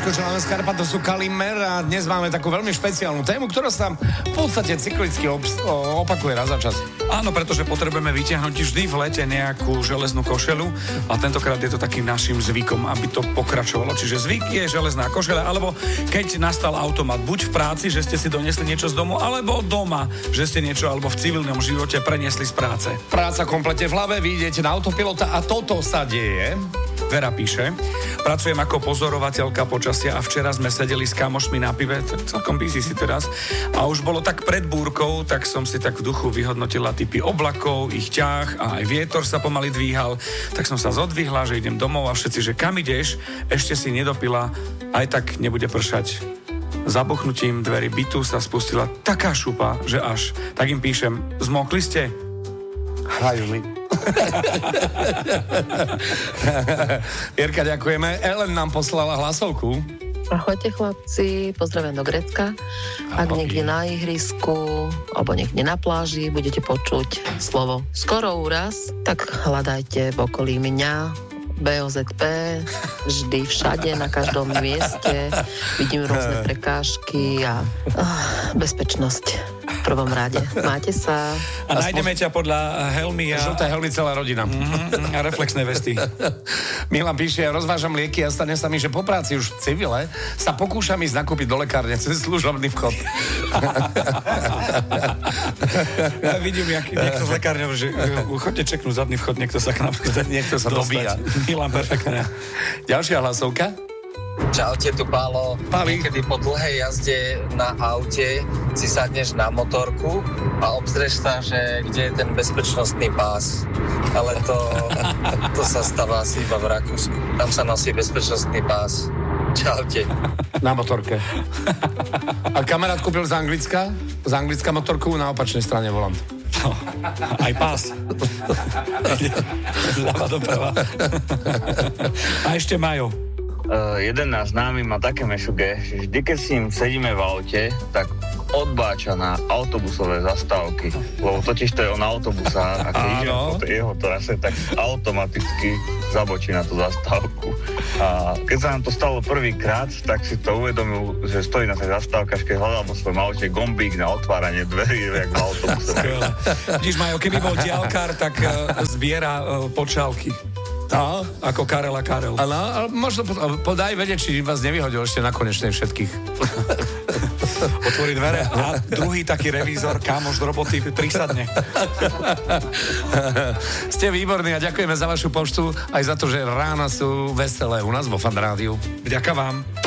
naskočila na Skarpa, to sú Kalimer a dnes máme takú veľmi špeciálnu tému, ktorá sa v podstate cyklicky opakuje raz za čas. Áno, pretože potrebujeme vyťahnuť vždy v lete nejakú železnú košelu a tentokrát je to takým našim zvykom, aby to pokračovalo. Čiže zvyk je železná košeľa, alebo keď nastal automat, buď v práci, že ste si donesli niečo z domu, alebo doma, že ste niečo alebo v civilnom živote preniesli z práce. Práca komplete v hlave, vy idete na autopilota a toto sa deje. Vera píše, pracujem ako pozorovateľka počasia a včera sme sedeli s kamošmi na pive, celkom busy si teraz, a už bolo tak pred búrkou, tak som si tak v duchu vyhodnotila typy oblakov, ich ťah a aj vietor sa pomaly dvíhal, tak som sa zodvihla, že idem domov a všetci, že kam ideš, ešte si nedopila, aj tak nebude pršať. Zabuchnutím dverí bytu sa spustila taká šupa, že až, tak im píšem, zmokli ste? Hajli. Jirka, ďakujeme. Ellen nám poslala hlasovku. Ahojte chlapci, pozdravujem do Grécka. Ak niekde na ihrisku alebo niekde na pláži budete počuť slovo skoro úraz, tak hľadajte v okolí mňa BOZP, vždy, všade, na každom mieste. Vidím rôzne prekážky a bezpečnosť v prvom rade. Máte sa. A nájdeme ťa podľa helmy a... Žlté helmy celá rodina. A reflexné vesty. Milan píše, rozvážam lieky a stane sa mi, že po práci už v civile sa pokúšam ísť nakúpiť do lekárne cez služobný vchod. Ja vidím, jak niekto z lekárne, že chodte čeknúť zadný vchod, niekto sa k nám niekto sa dobíja. Milan, perfektné. Ďalšia hlasovka. Čaute, tu Pálo. Pali. Niekedy po dlhej jazde na aute si sadneš na motorku a obzrieš sa, že kde je ten bezpečnostný pás. Ale to sa stáva asi iba v Rakúsku. Tam sa nosí bezpečnostný pás. Čaute. Na motorke. A kamarát kúpil z Anglicka motorku na opačnej strane volant. No, aj pás. Zľava doprava. A ešte Majo. Jeden náš známy má také mešuge, že vždy, keď s ním sedíme v aute, tak odbáča na autobusové zastávky, lebo totiž to je on autobusa a keď ide po jeho trase, tak automaticky zabočí na tú zastávku. A keď sa nám to stalo prvýkrát, tak si to uvedomil, že stojí na tej zastávke, keď hľadal vo svojom aute gombík na otváranie dverí, jak v autobuse. Vidíš, Majo, keby bol diaľkár, tak zbiera počálky. No, ako Karel a Karel. Ale možno podaj vedieť, či vás nevyhodil ešte na konečnej všetkých. Otvorí dvere a druhý taký revízor, kámoš z roboty, prisadne. Ste výborní a ďakujeme za vašu poštu, aj za to, že rána sú veselé u nás vo Fan Rádiu. Ďakujem vám.